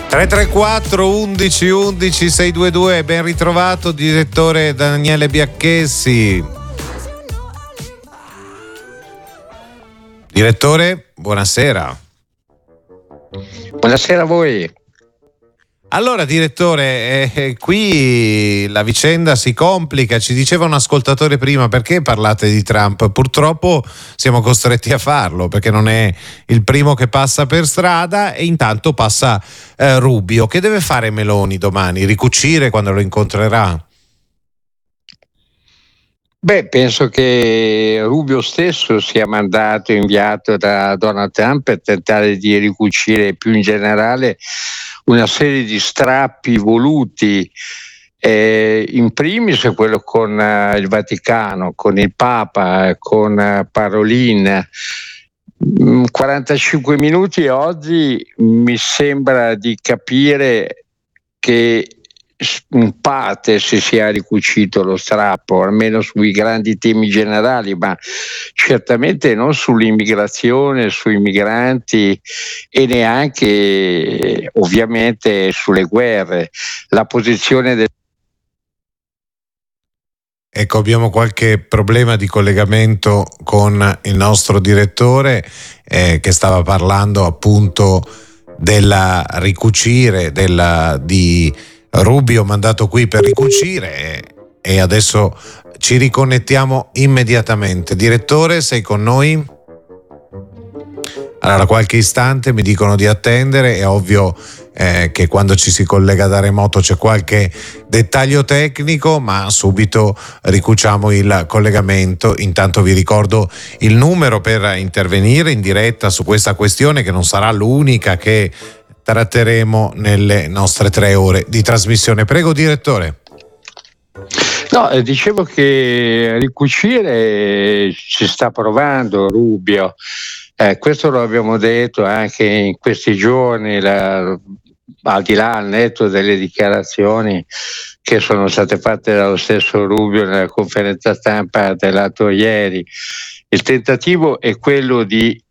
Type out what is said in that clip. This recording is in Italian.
334 11 11 622, ben ritrovato direttore Daniele Biacchessi. Direttore, buonasera. Buonasera a voi. Allora direttore, qui la vicenda si complica, ci diceva un ascoltatore prima, perché parlate di Trump? Purtroppo siamo costretti a farlo perché non è il primo che passa per strada e intanto passa Rubio. Che deve fare Meloni domani? Ricucire quando lo incontrerà? Penso che Rubio stesso sia inviato da Donald Trump per tentare di ricucire più in generale una serie di strappi voluti, in primis quello con il Vaticano, con il Papa, con Parolin. 45 minuti oggi mi sembra di capire che in parte si sia ricucito lo strappo, almeno sui grandi temi generali, ma certamente non sull'immigrazione, sui migranti e neanche ovviamente sulle guerre. La posizione del Ecco, abbiamo qualche problema di collegamento con il nostro direttore che stava parlando appunto della ricucire, di Rubio mandato qui per ricucire e adesso ci riconnettiamo immediatamente. Direttore, sei con noi? Allora, qualche istante mi dicono di attendere, è ovvio che quando ci si collega da remoto c'è qualche dettaglio tecnico, ma subito ricuciamo il collegamento. Intanto vi ricordo il numero per intervenire in diretta su questa questione, che non sarà l'unica che tratteremo nelle nostre 3 ore di trasmissione. Prego, direttore. No, dicevo che ricucire ci sta provando Rubio. Questo lo abbiamo detto anche in questi giorni, al di là al netto delle dichiarazioni che sono state fatte dallo stesso Rubio nella conferenza stampa dell'altro ieri. Il tentativo è quello di